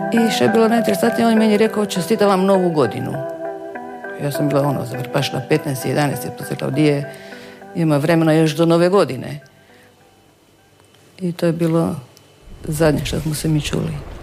I što je bilo najinteresantnije, on je meni rekao, čestitam vam novu godinu. Ja sam bila zavrpašna 15, 11, posjetila gdje ima vremena još do nove godine. I to je bilo zadnje što smo se mi čuli.